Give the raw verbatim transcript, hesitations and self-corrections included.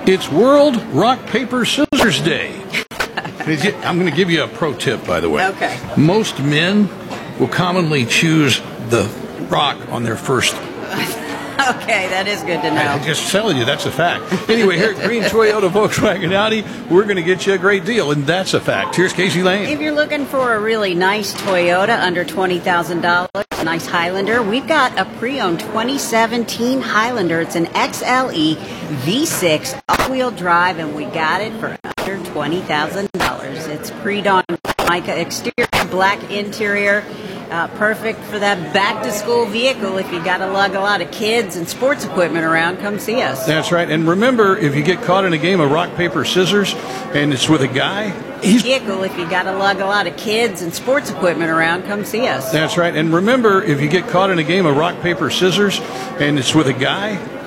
It's World Rock, Paper, Scissors Day. I'm going to give you a pro tip, by the way. Okay. Most men will commonly choose the rock on their first. Okay, that is good to know. I'm just telling you, that's a fact. Anyway, here at Green Toyota Volkswagen Audi, we're going to get you a great deal, and that's a fact. Here's Casey Lane. If you're looking for a really nice Toyota under twenty thousand dollars, nice Highlander, we've got a pre-owned twenty seventeen Highlander. It's an X L E V six all-wheel drive, and we got it for under twenty thousand dollars. It's pre-dawn mica exterior, black interior. Uh, perfect for that back-to-school vehicle if you got to lug a lot of kids and sports equipment around. Come see us. That's right. And remember, if you get caught in a game of rock, paper, scissors, and it's with a guy, he's... vehicle if you got to lug a lot of kids and sports equipment around. Come see us. That's right. And remember, if you get caught in a game of rock, paper, scissors, and it's with a guy,